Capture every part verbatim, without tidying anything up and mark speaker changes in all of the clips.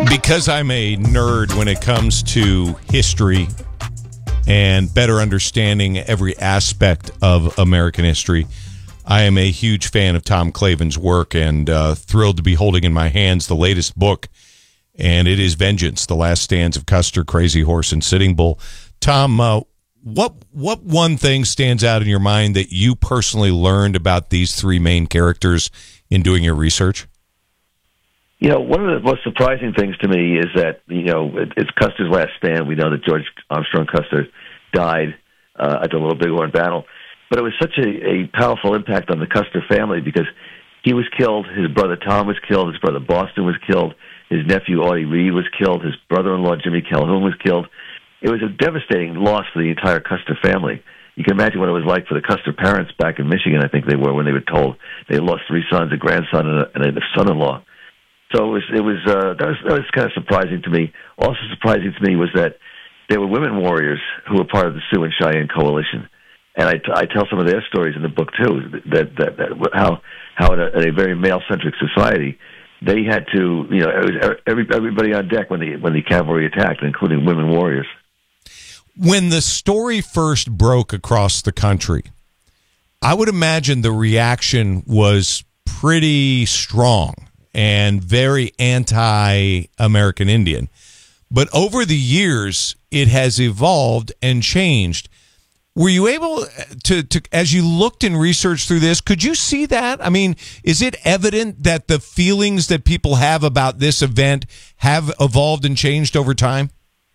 Speaker 1: Because I'm a nerd when it comes to history and better understanding every aspect of American history, I am a huge fan of Tom Clavin's work and uh, thrilled to be holding in my hands the latest book, and it is Vengeance, The Last Stands of Custer, Crazy Horse, and Sitting Bull. Tom, uh, what what one thing stands out in your mind that you personally learned about these three main characters in doing your research?
Speaker 2: You know, one of the most surprising things to me is that, you know, it, it's Custer's last stand. We know that George Armstrong Custer died uh, at the Little Bighorn battle. But it was such a, a powerful impact on the Custer family because he was killed, his brother Tom was killed, his brother Boston was killed, his nephew Audie Reed was killed, his brother-in-law Jimmy Calhoun was killed. It was a devastating loss for the entire Custer family. You can imagine what it was like for the Custer parents back in Michigan, I think they were, when they were told they lost three sons, a grandson, and a, and a son-in-law. So it was, it was, uh, that was, that was kind of surprising to me. Also surprising to me was that there were women warriors who were part of the Sioux and Cheyenne Coalition. And I, t- I tell some of their stories in the book, too, that, that, that how, how in a, in a very male-centric society, they had to, you know, it was every, everybody on deck when the, when the cavalry attacked, including women warriors.
Speaker 1: When the story first broke across the country, I would imagine the reaction was pretty strong and very anti-American Indian. But over the years, it has evolved and changed. Were you able to, to, as you looked and researched through this, could you see that? I mean, is it evident that the feelings that people have about this event have evolved and changed over time?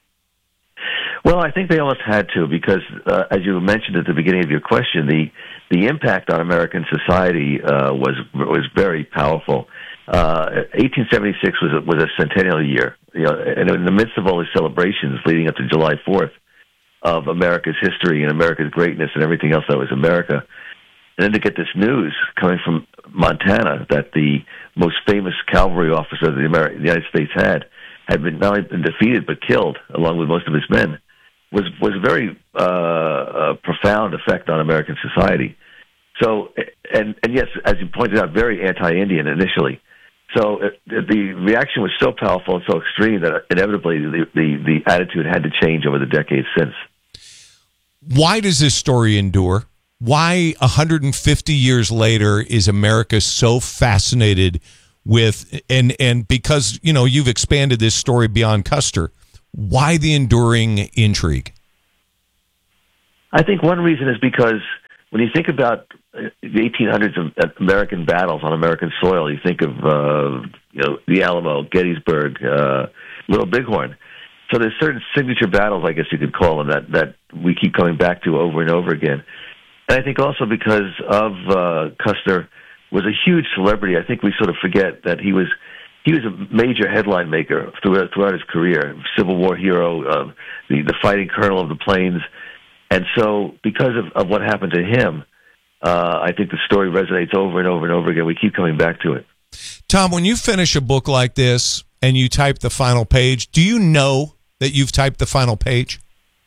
Speaker 2: Well, I think they almost had to because, uh, as you mentioned at the beginning of your question, the the impact on American society uh, was was very powerful. Uh, eighteen seventy-six was a, was a centennial year, you know, and in the midst of all these celebrations leading up to July fourth of America's history and America's greatness and everything else that was America, and then to get this news coming from Montana that the most famous cavalry officer that the, Ameri- the United States had had been not only been defeated but killed along with most of his men was was a very uh, uh, profound effect on American society. So, and and yes, as you pointed out, very anti-Indian initially. So it, the reaction was so powerful and so extreme that inevitably the, the, the attitude had to change over the decades since.
Speaker 1: Why does this story endure? Why one hundred fifty years later is America so fascinated with, and, and because, you know, you've expanded this story beyond Custer, why the enduring intrigue?
Speaker 2: I think one reason is because when you think about the eighteen hundreds of American battles on American soil, you think of uh, you know, the Alamo, Gettysburg, uh, Little Bighorn. So there's certain signature battles, I guess you could call them, that, that we keep coming back to over and over again. And I think also because of uh, Custer was a huge celebrity, I think we sort of forget that he was he was a major headline maker throughout, throughout his career, Civil War hero, uh, the, the fighting colonel of the Plains. And so because of, of what happened to him, Uh, I think the story resonates over and over and over again. We keep coming back to it.
Speaker 1: Tom, when you finish a book like this and you type the final page, do you know that you've typed the final page?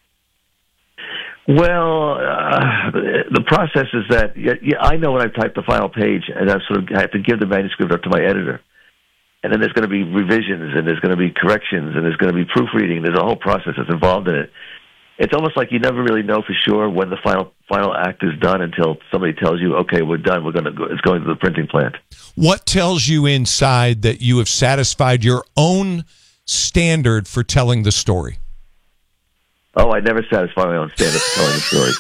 Speaker 2: Well, uh, the process is that yeah, yeah, I know when I've typed the final page, and I sort of I have to give the manuscript up to my editor. And then there's going to be revisions, and there's going to be corrections, and there's going to be proofreading. There's a whole process that's involved in it. It's almost like you never really know for sure when the final final act is done until somebody tells you, "Okay, we're done. We're going to go. It's going to the printing plant."
Speaker 1: What tells you inside that you have satisfied your own standard for telling the story?
Speaker 2: Oh, I never satisfy my own standard for telling the story.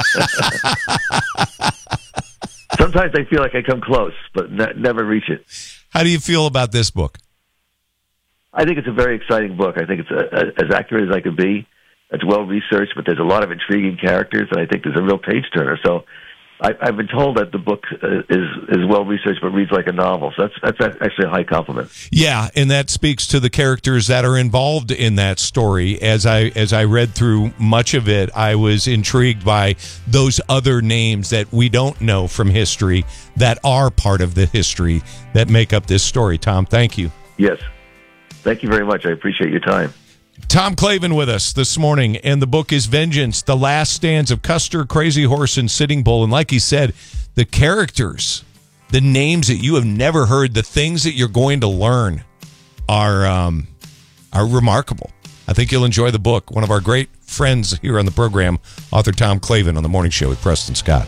Speaker 2: Sometimes I feel like I come close, but ne- never reach it.
Speaker 1: How do you feel about this book?
Speaker 2: I think it's a very exciting book. I think it's a, a, as accurate as I could be. It's well researched, but there's a lot of intriguing characters, and I think there's a real page turner. So I, I've been told that the book uh, is is well researched, but reads like a novel. So that's that's actually a high compliment.
Speaker 1: Yeah, and that speaks to the characters that are involved in that story. As I as I read through much of it, I was intrigued by those other names that we don't know from history that are part of the history that make up this story. Tom, thank you.
Speaker 2: Yes, thank you very much. I appreciate your time.
Speaker 1: Tom Clavin with us this morning, and the book is Vengeance, The Last Stands of Custer, Crazy Horse, and Sitting Bull. And like he said, the characters, the names that you have never heard, the things that you're going to learn are um, are remarkable. I think you'll enjoy the book. One of our great friends here on the program, author Tom Clavin, on the Morning Show with Preston Scott.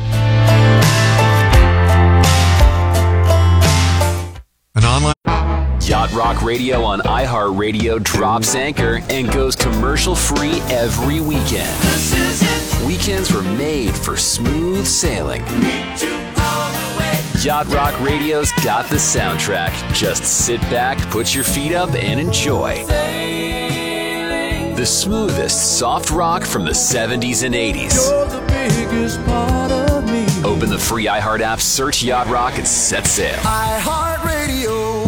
Speaker 3: An online
Speaker 4: Yacht Rock Radio on iHeartRadio drops anchor and goes commercial-free every weekend. Weekends were made for smooth sailing. Yacht Rock Radio's got the soundtrack. Just sit back, put your feet up, and enjoy. The smoothest soft rock from the seventies and eighties. Open the free iHeart app, search Yacht Rock, and set sail.
Speaker 5: iHeartRadio.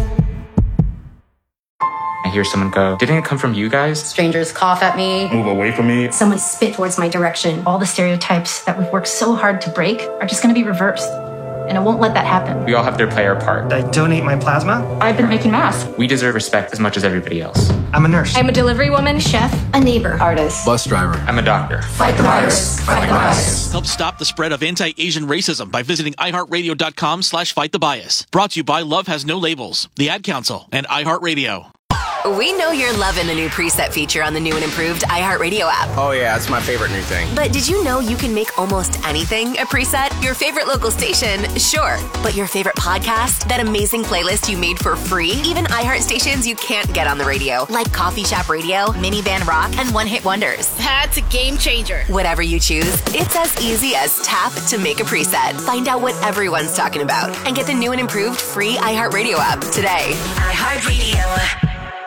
Speaker 6: I hear someone go, didn't it come from you guys?
Speaker 7: Strangers cough at me.
Speaker 8: Move away from me.
Speaker 9: Someone spit towards my direction. All the stereotypes that we've worked so hard to break are just going to be reversed. And I won't let that happen.
Speaker 6: We all have to play our part.
Speaker 8: I donate my plasma.
Speaker 9: I've been making masks.
Speaker 6: We deserve respect as much as everybody else.
Speaker 8: I'm a nurse.
Speaker 9: I'm a delivery woman, chef, a neighbor, artist,
Speaker 3: bus driver.
Speaker 6: I'm a doctor.
Speaker 9: Fight the virus. Fight the bias.
Speaker 10: Help stop the spread of anti-Asian racism by visiting iHeartRadio.com slash fight the bias. Brought to you by Love Has No Labels, the Ad Council, and iHeartRadio.
Speaker 11: We know you're loving the new preset feature on the new and improved iHeartRadio app.
Speaker 12: Oh yeah, it's my favorite new thing.
Speaker 11: But did you know you can make almost anything a preset? Your favorite local station, sure. But your favorite podcast? That amazing playlist you made for free? Even iHeart stations you can't get on the radio, like Coffee Shop Radio, Minivan Rock, and One Hit Wonders.
Speaker 13: That's a game changer.
Speaker 11: Whatever you choose, it's as easy as tap to make a preset. Find out what everyone's talking about and get the new and improved free iHeartRadio app today.
Speaker 13: iHeartRadio.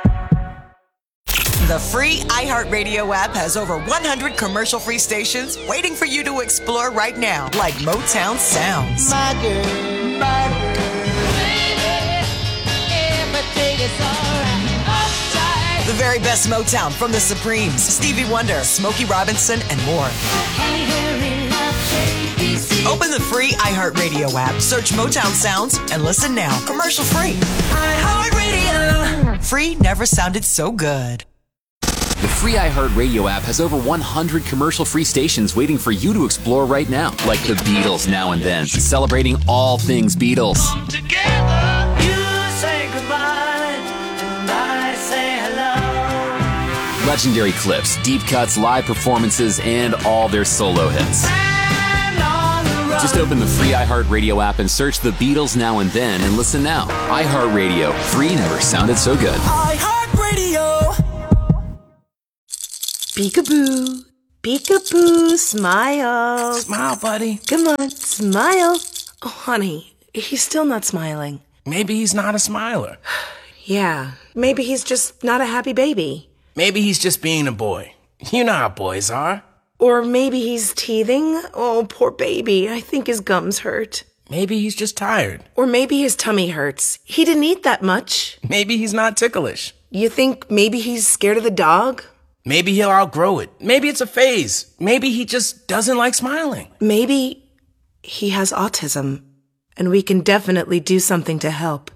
Speaker 5: The free iHeartRadio app has over one hundred commercial-free stations waiting for you to explore right now, like Motown Sounds.
Speaker 13: My girl, my girl, baby, everything is alright. Upside.
Speaker 5: The very best Motown from the Supremes, Stevie Wonder, Smokey Robinson, and more. Open the free iHeartRadio app, search Motown Sounds, and listen now. Commercial-free. iHeartRadio. Free never sounded so good.
Speaker 4: The free iHeartRadio app has over one hundred commercial-free stations waiting for you to explore right now, like the Beatles Now and Then, celebrating all things Beatles.
Speaker 13: Come together, you say goodbye, and I say hello.
Speaker 4: Legendary clips, deep cuts, live performances, and all their solo hits. Just open the free iHeartRadio app and search the Beatles Now and Then and listen now. iHeartRadio, free never sounded so good.
Speaker 5: iHeartRadio.
Speaker 14: Peekaboo, peekaboo, smile.
Speaker 12: Smile, buddy.
Speaker 14: Come on, smile. Oh, honey, he's still not smiling.
Speaker 12: Maybe he's not a smiler.
Speaker 14: Yeah, maybe he's just not a happy baby.
Speaker 12: Maybe he's just being a boy. You know how boys are.
Speaker 14: Or maybe he's teething. Oh, poor baby. I think his gums hurt.
Speaker 12: Maybe he's just tired.
Speaker 14: Or maybe his tummy hurts. He didn't eat that much.
Speaker 12: Maybe he's not ticklish.
Speaker 14: You think maybe he's scared of the dog?
Speaker 12: Maybe he'll outgrow it. Maybe it's a phase. Maybe he just doesn't like smiling.
Speaker 14: Maybe he has autism, and we can definitely do something to help.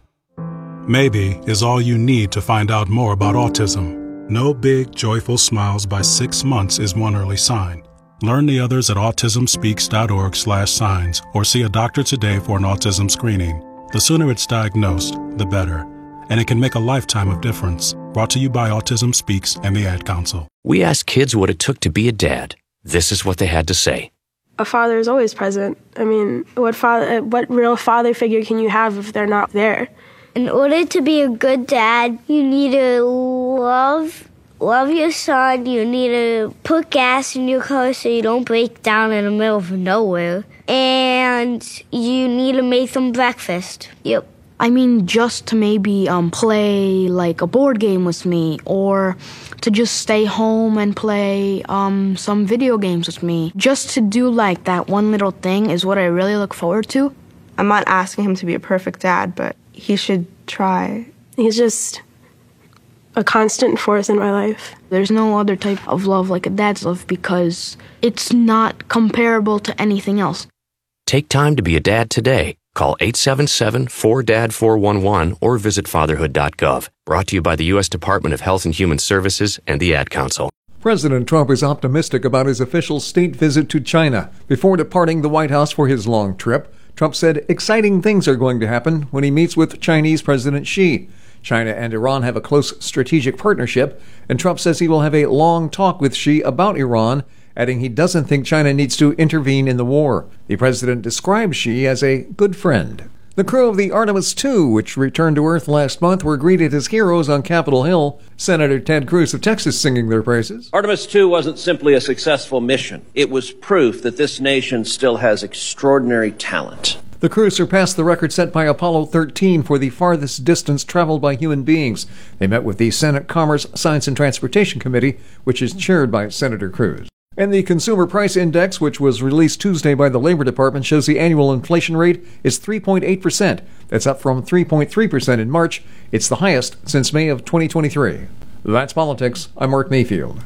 Speaker 15: Maybe is all you need to find out more about autism. No big, joyful smiles by six months is one early sign. Learn the others at autismspeaks.org slash signs or see a doctor today for an autism screening. The sooner it's diagnosed, the better. And it can make a lifetime of difference. Brought to you by Autism Speaks and the Ad Council.
Speaker 16: We asked kids what it took to be a dad. This is what they had to say.
Speaker 17: A father is always present. I mean, what father, what real father figure can you have if they're not there?
Speaker 18: In order to be a good dad, you need to love, love your son. You need to put gas in your car so you don't break down in the middle of nowhere. And you need to make them breakfast. Yep.
Speaker 19: I mean, just to maybe um, play like a board game with me, or to just stay home and play um, some video games with me. Just to do like that one little thing is what I really look forward to.
Speaker 17: I'm not asking him to be a perfect dad, but he should try. He's just a constant force in my life.
Speaker 19: There's no other type of love like a dad's love because it's not comparable to anything else.
Speaker 16: Take time to be a dad today. Call eight seven seven, four D A D, four one one or visit fatherhood dot gov. Brought to you by the U S Department of Health and Human Services and the Ad Council.
Speaker 20: President Trump is optimistic about his official state visit to China. Before departing the White House for his long trip, Trump said exciting things are going to happen when he meets with Chinese President Xi. China and Iran have a close strategic partnership, and Trump says he will have a long talk with Xi about Iran, adding he doesn't think China needs to intervene in the war. The president described Xi as a good friend. The crew of the Artemis two, which returned to Earth last month, were greeted as heroes on Capitol Hill. Senator Ted Cruz of Texas singing their praises.
Speaker 7: Artemis two wasn't simply a successful mission. It was proof that this nation still has extraordinary talent.
Speaker 20: The crew surpassed the record set by Apollo thirteen for the farthest distance traveled by human beings. They met with the Senate Commerce, Science, and Transportation Committee, which is chaired by Senator Cruz. And the Consumer Price Index, which was released Tuesday by the Labor Department, shows the annual inflation rate is three point eight percent. That's up from three point three percent in March. It's the highest since May of twenty twenty-three. That's politics. I'm Mark Mayfield.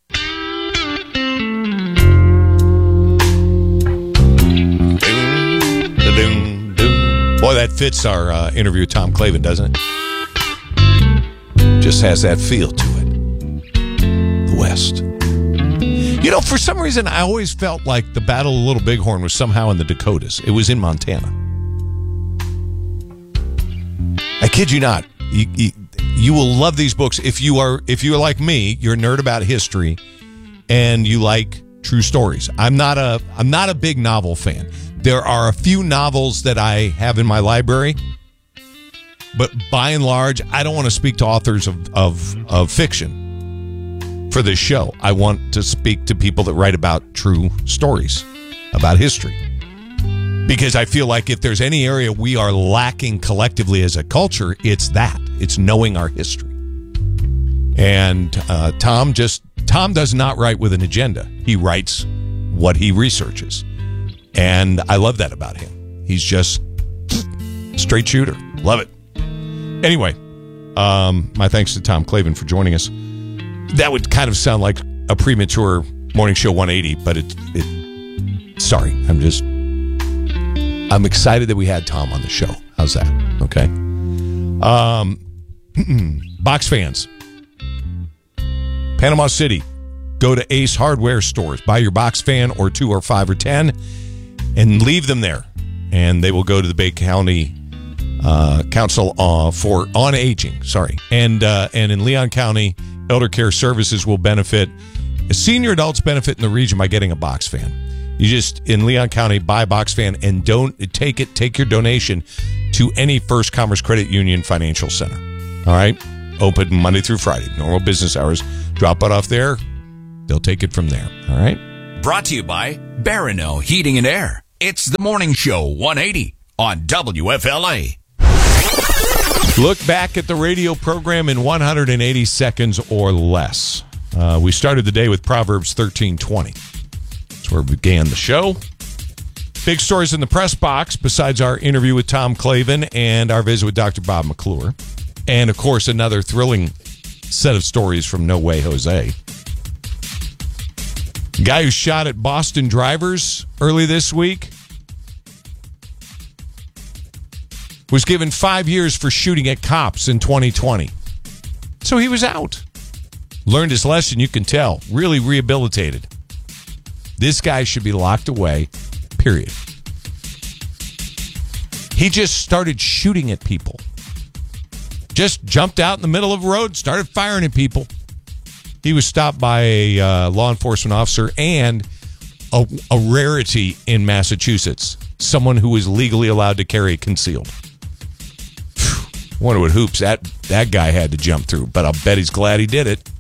Speaker 1: Boy, that fits our uh, interview with Tom Clavin, doesn't it? Just has that feel to it. The West. You know, for some reason, I always felt like the Battle of Little Bighorn was somehow in the Dakotas. It was in Montana. I kid you not. You, you, you will love these books if you are if you are like me. You're a nerd about history, and you like true stories. I'm not a I'm not a big novel fan. There are a few novels that I have in my library, but by and large, I don't want to speak to authors of of, of fiction. For this show, I want to speak to people that write about true stories, about history. Because I feel like if there's any area we are lacking collectively as a culture, it's that. It's knowing our history. And uh, Tom just, Tom does not write with an agenda. He writes what he researches. And I love that about him. He's just straight shooter. Love it. Anyway, um, my thanks to Tom Clavin for joining us. That would kind of sound like a premature morning show one eighty, but it, it, sorry, I'm just, I'm excited that we had Tom on the show. How's that? Okay. Um, box fans, Panama City, go to Ace Hardware stores, buy your box fan or two or five or ten and leave them there. And they will go to the Bay County uh, Council uh, for on Aging. Sorry. And, uh, and in Leon County, Elder Care Services will benefit. Senior adults benefit in the region by getting a box fan. You just, in Leon County, buy a box fan and don't take it, take your donation to any First Commerce Credit Union Financial Center. All right? Open Monday through Friday. Normal business hours. Drop it off there. They'll take it from there. All right?
Speaker 21: Brought to you by Barano Heating and Air. It's the Morning Show one eighty on W F L A.
Speaker 1: Look back at the radio program in one hundred eighty seconds or less. Uh, we started the day with Proverbs thirteen twenty. That's where we began the show. Big stories in the press box, besides our interview with Tom Clavin and our visit with Doctor Bob McClure. And, of course, another thrilling set of stories from No Way Jose. Guy who shot at Boston drivers early this week was given five years for shooting at cops in twenty twenty. So he was out. Learned his lesson, you can tell. Really rehabilitated. This guy should be locked away, period. He just started shooting at people. Just jumped out in the middle of the road, started firing at people. He was stopped by a uh, law enforcement officer and a, a rarity in Massachusetts, someone who is legally allowed to carry concealed. Wonder what hoops that, that guy had to jump through, but I'll bet he's glad he did it.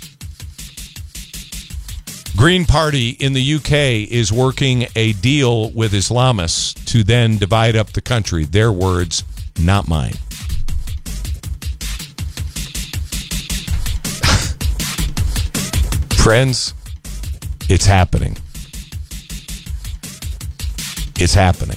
Speaker 1: Green Party in the U K is working a deal with Islamists to then divide up the country. Their words, not mine. Friends, it's happening. It's happening.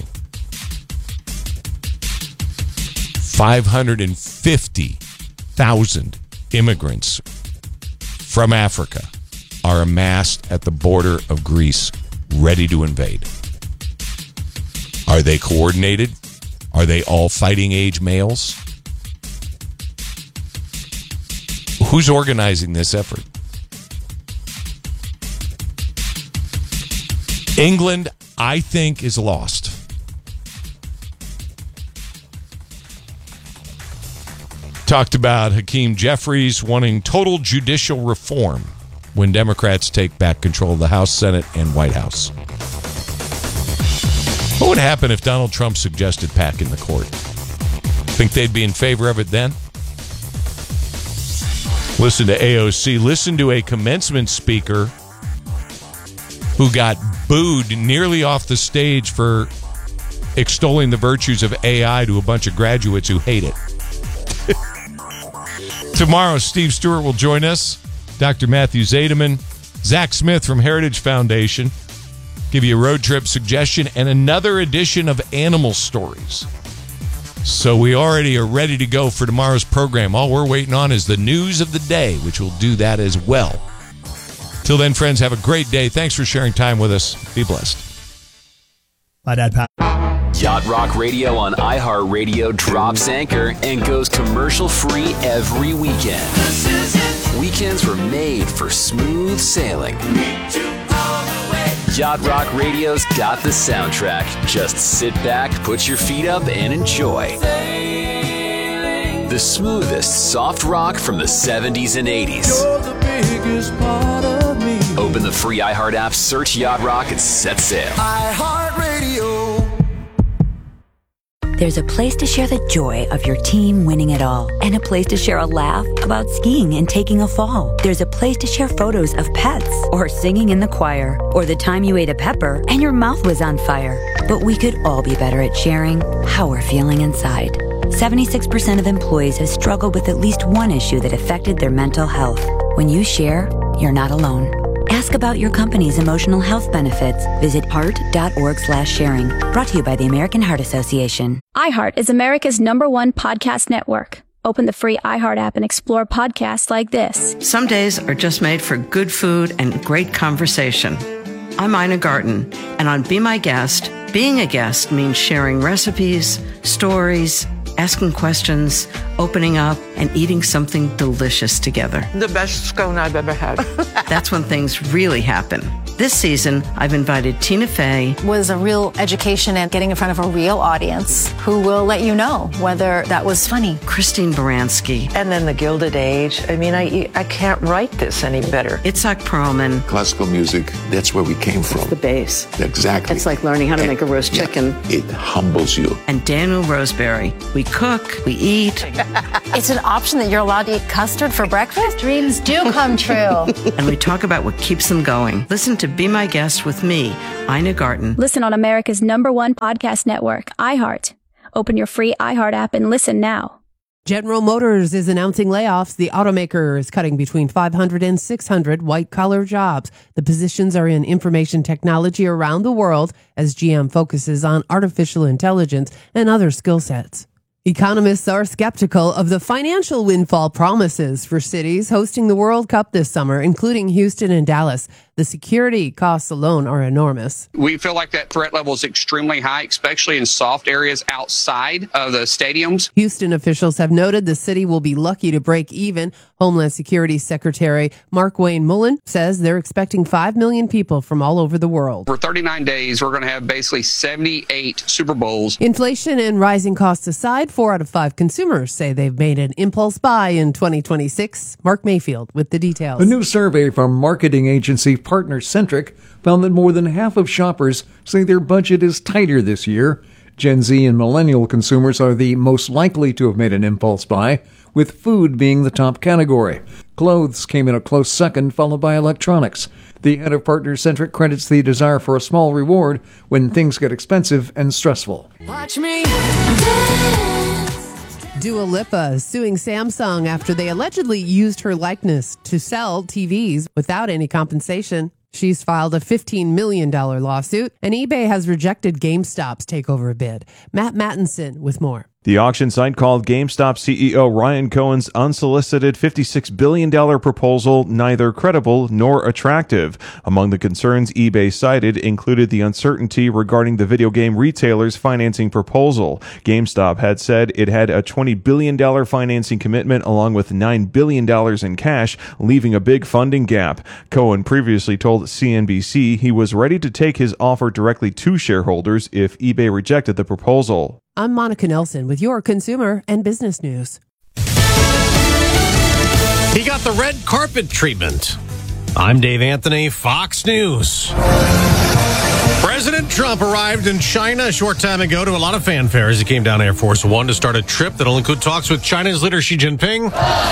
Speaker 1: five hundred fifty thousand immigrants from Africa are amassed at the border of Greece, ready to invade. Are they coordinated? Are they all fighting age males? Who's organizing this effort? England, I think, is lost. Talked about Hakeem Jeffries wanting total judicial reform when Democrats take back control of the House, Senate, and White House. What would happen if Donald Trump suggested packing the court? Think they'd be in favor of it then? Listen to A O C. Listen to a commencement speaker who got booed nearly off the stage for extolling the virtues of A I to a bunch of graduates who hate it. Tomorrow, Steve Stewart will join us. Doctor Matthew Zademan, Zach Smith from Heritage Foundation. Give you a road trip suggestion and another edition of Animal Stories. So we already are ready to go for tomorrow's program. All we're waiting on is the news of the day, which will do that as well. Till then, friends, have a great day. Thanks for sharing time with us. Be blessed.
Speaker 2: My dad, Pat.
Speaker 4: Yacht Rock Radio on iHeartRadio drops anchor and goes commercial-free every weekend. Weekends were made for smooth sailing. Yacht Rock Radio's got the soundtrack. Just sit back, put your feet up, and enjoy. The smoothest soft rock from the seventies and eighties.
Speaker 13: You're the biggest part of me.
Speaker 4: Open the free iHeart app, search Yacht Rock, and set sail.
Speaker 13: iHeartRadio.
Speaker 22: There's a place to share the joy of your team winning it all, and a place to share a laugh about skiing and taking a fall. There's a place to share photos of pets, or singing in the choir, or the time you ate a pepper and your mouth was on fire. But we could all be better at sharing how we're feeling inside. seventy-six percent of employees have struggled with at least one issue that affected their mental health. When you share, you're not alone. Ask about your company's emotional health benefits. Visit heart.org slash sharing. Brought to you by the American Heart Association.
Speaker 23: iHeart is America's number one podcast network. Open the free iHeart app and explore podcasts like this.
Speaker 24: Some days are just made for good food and great conversation. I'm Ina Garten, and on Be My Guest, being a guest means sharing recipes, stories, asking questions, opening up, and eating something delicious together.
Speaker 25: The best scone I've ever had.
Speaker 24: That's when things really happen. This season, I've invited Tina Fey.
Speaker 26: Was a real education and getting in front of a real audience who will let you know whether that was funny.
Speaker 24: Christine Baranski.
Speaker 25: And then the Gilded Age. I mean, I I can't write this any better.
Speaker 24: Itzhak Perlman.
Speaker 27: Classical music, that's where we came from.
Speaker 24: It's the bass.
Speaker 27: Exactly.
Speaker 24: It's like learning how to and, make a roast yeah, chicken.
Speaker 27: It humbles you.
Speaker 24: And Daniel Roseberry. We cook, we eat.
Speaker 26: It's an option that you're allowed to eat custard for breakfast? Dreams do come true.
Speaker 24: And we talk about what keeps them going. Listen to Be My Guest with me, Ina Garten.
Speaker 23: Listen on America's number one podcast network, iHeart. Open your free iHeart app and listen now.
Speaker 28: General Motors is announcing layoffs. The automaker is cutting between five hundred and six hundred white-collar jobs. The positions are in information technology around the world as G M focuses on artificial intelligence and other skill sets. Economists are skeptical of the financial windfall promises for cities hosting the World Cup this summer, including Houston and Dallas. The security costs alone are enormous.
Speaker 29: We feel like that threat level is extremely high, especially in soft areas outside of the stadiums.
Speaker 28: Houston officials have noted the city will be lucky to break even. Homeland Security Secretary Mark Wayne Mullen says they're expecting five million people from all over the world.
Speaker 29: For thirty-nine days, we're going to have basically seventy-eight Super Bowls.
Speaker 28: Inflation and rising costs aside, four out of five consumers say they've made an impulse buy in twenty twenty-six. Mark Mayfield with the details.
Speaker 20: A new survey from marketing agency Partner Centric found that more than half of shoppers say their budget is tighter this year. Gen Z and millennial consumers are the most likely to have made an impulse buy, with food being the top category. Clothes came in a close second, followed by electronics. The head of Partner Centric credits the desire for a small reward when things get expensive and stressful.
Speaker 28: Watch me dance. Dua Lipa is suing Samsung after they allegedly used her likeness to sell T Vs without any compensation. She's filed a fifteen million dollars lawsuit, and eBay has rejected GameStop's takeover bid. Matt Mattinson with more.
Speaker 30: The auction site called GameStop C E O Ryan Cohen's unsolicited fifty-six billion dollars proposal neither credible nor attractive. Among the concerns eBay cited included the uncertainty regarding the video game retailer's financing proposal. GameStop had said it had a twenty billion dollars financing commitment along with nine billion dollars in cash, leaving a big funding gap. Cohen previously told C N B C he was ready to take his offer directly to shareholders if eBay rejected the proposal.
Speaker 28: I'm Monica Nelson with your consumer and business news.
Speaker 3: He got the red carpet treatment. I'm Dave Anthony, Fox News. President Trump arrived in China a short time ago to a lot of fanfare as he came down Air Force One to start a trip that'll include talks with China's leader Xi Jinping.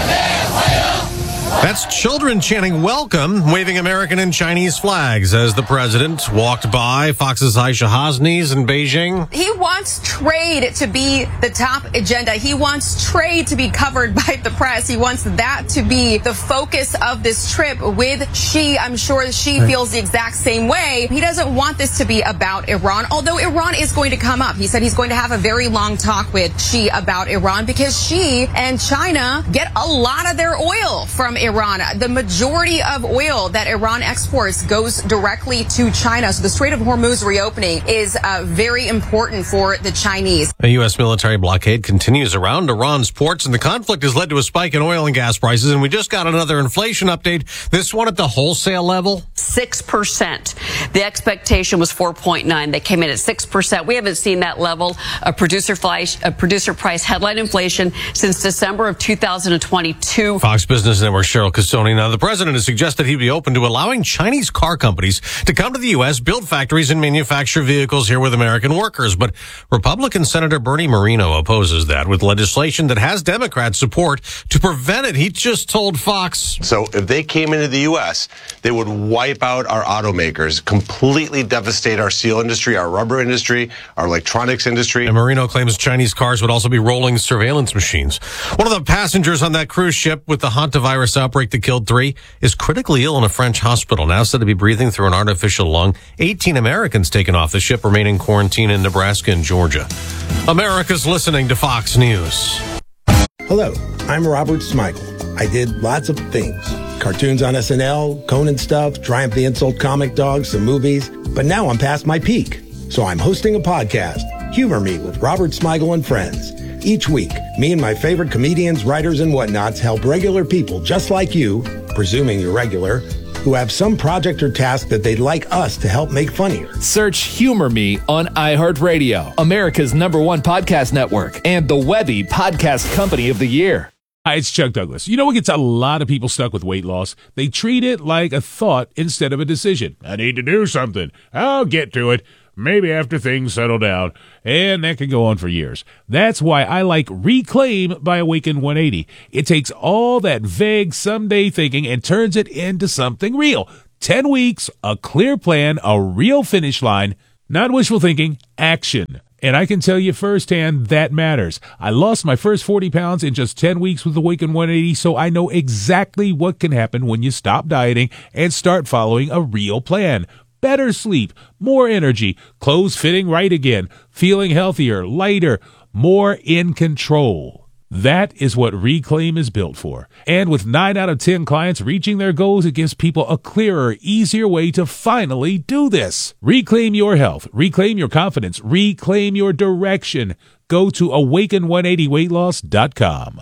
Speaker 3: That's children chanting welcome, waving American and Chinese flags as the president walked by Fox's Aisha Hasni's in Beijing.
Speaker 5: He wants trade to be the top agenda. He wants trade to be covered by the press. He wants that to be the focus of this trip with Xi. I'm sure Xi feels the exact same way. He doesn't want this to be about Iran, although Iran is going to come up. He said he's going to have a very long talk with Xi about Iran because Xi and China get a lot of their oil from Iran. The majority of oil that Iran exports goes directly to China. So the Strait of Hormuz reopening is uh, very important for the Chinese.
Speaker 3: A U S military blockade continues around Iran's ports, and the conflict has led to a spike in oil and gas prices. And we just got another inflation update, this one at the wholesale level.
Speaker 6: six percent. The expectation was four point nine. They came in at six percent. We haven't seen that level of producer price, uh, producer price headline inflation since December of two thousand twenty-two.
Speaker 3: Fox Business Network Cheryl Casoni. Now, the president has suggested he'd be open to allowing Chinese car companies to come to the U S, build factories, and manufacture vehicles here with American workers. But Republican Senator Bernie Moreno opposes that with legislation that has Democrat support to prevent it. He just told Fox.
Speaker 8: So if they came into the U S, they would wipe out our automakers, completely devastate our steel industry, our rubber industry, our electronics industry.
Speaker 3: And Moreno claims Chinese cars would also be rolling surveillance machines. One of the passengers on that cruise ship with the hantavirus outbreak that killed three is critically ill in a French hospital, now said to be breathing through an artificial lung. eighteen Americans taken off the ship remain in quarantine in Nebraska and Georgia. America's listening to Fox News.
Speaker 9: Hello, I'm Robert Smigel. I did lots of things. Cartoons on S N L, Conan stuff, Triumph the Insult comic dogs, some movies. But now I'm past my peak. So I'm hosting a podcast, Humor Me with Robert Smigel and Friends. Each week, me and my favorite comedians, writers, and whatnots help regular people just like you, presuming you're regular, who have some project or task that they'd like us to help make funnier.
Speaker 10: Search Humor Me on iHeartRadio, America's number one podcast network, and the Webby Podcast Company of the Year.
Speaker 11: Hi, it's Chuck Douglas. You know what gets a lot of people stuck with weight loss? They treat it like a thought instead of a decision. I need to do something. I'll get to it. Maybe after things settle down. And that can go on for years. That's why I like Reclaim by Awaken one eighty. It takes all that vague someday thinking and turns it into something real. Ten weeks, a clear plan, a real finish line. Not wishful thinking, action. And I can tell you firsthand that matters. I lost my first forty pounds in just ten weeks with Awaken one eighty, so I know exactly what can happen when you stop dieting and start following a real plan. Better sleep, more energy, clothes fitting right again, feeling healthier, lighter, more in control. That is what Reclaim is built for. And with nine out of ten clients reaching their goals, it gives people a clearer, easier way to finally do this. Reclaim your health, reclaim your confidence, reclaim your direction. Go to awaken one eighty weight loss dot com.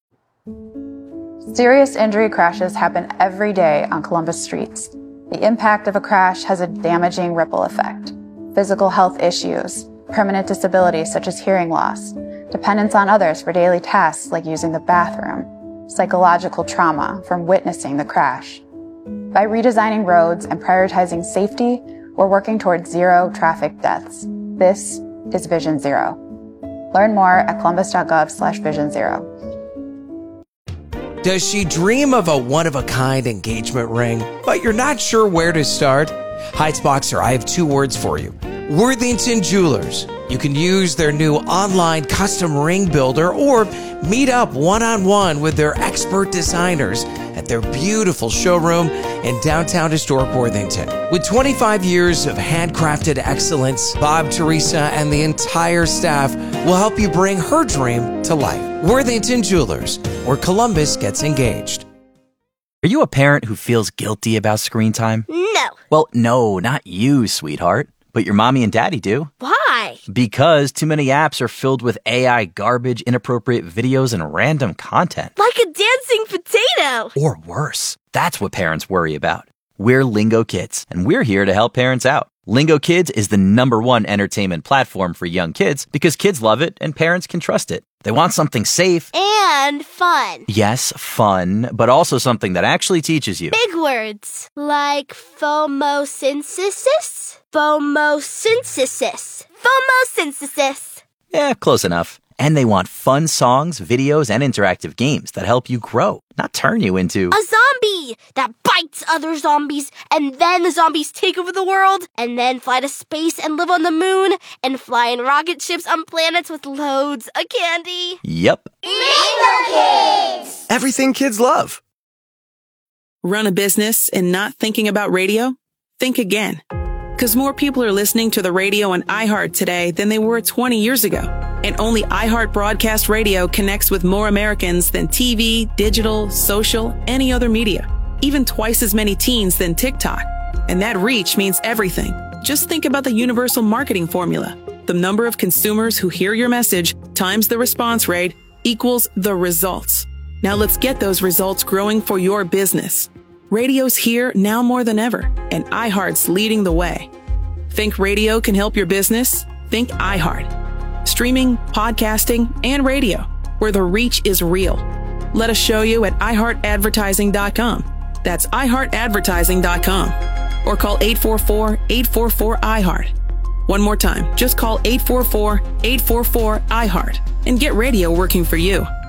Speaker 12: Serious injury crashes happen every day on Columbus streets. The impact of a crash has a damaging ripple effect. Physical health issues, permanent disabilities such as hearing loss, dependence on others for daily tasks like using the bathroom, psychological trauma from witnessing the crash. By redesigning roads and prioritizing safety, we're working towards zero traffic deaths. This is Vision Zero. Learn more at columbus.gov slash vision zero.
Speaker 14: Does she dream of a one-of-a-kind engagement ring, but you're not sure where to start? Heights Boxer, I have two words for you. Worthington Jewelers. You can use their new online custom ring builder or meet up one-on-one with their expert designers at their beautiful showroom in downtown historic Worthington. With twenty-five years of handcrafted excellence, Bob, Teresa, and the entire staff will help you bring her dream to life. Worthington Jewelers, where Columbus gets engaged.
Speaker 15: Are you a parent who feels guilty about screen time?
Speaker 18: No.
Speaker 15: Well, no, not you, sweetheart. But your mommy and daddy do.
Speaker 18: Why?
Speaker 15: Because too many apps are filled with A I garbage, inappropriate videos, and random content.
Speaker 18: Like a dancing potato.
Speaker 15: Or worse. That's what parents worry about. We're Lingo Kids, and we're here to help parents out. Lingo Kids is the number one entertainment platform for young kids because kids love it and parents can trust it. They want something safe
Speaker 18: and fun.
Speaker 15: Yes, fun, but also something that actually teaches you.
Speaker 18: Big words like phomosynthesis, phomosynthesis, phomosynthesis.
Speaker 15: Yeah, close enough. And they want fun songs, videos, and interactive games that help you grow, not turn you into
Speaker 18: a zombie that bites other zombies, and then the zombies take over the world, and then fly to space and live on the moon, and fly in rocket ships on planets with loads of candy.
Speaker 15: Yep.
Speaker 18: Lingo Kids!
Speaker 1: Everything kids love.
Speaker 2: Run a business and not thinking about radio? Think again. Because more people are listening to the radio on iHeart today than they were twenty years ago. And only iHeart Broadcast Radio connects with more Americans than T V, digital, social, any other media. Even twice as many teens than TikTok. And that reach means everything. Just think about the universal marketing formula. The number of consumers who hear your message times the response rate equals the results. Now let's get those results growing for your business. Radio's here now more than ever, and iHeart's leading the way. Think radio can help your business? Think iHeart. Streaming, podcasting, and radio, where the reach is real. Let us show you at i heart advertising dot com. That's i heart advertising dot com. Or call eight four four, eight four four, I heart. One more time, just call eight four four, eight four four, I heart and get radio working for you.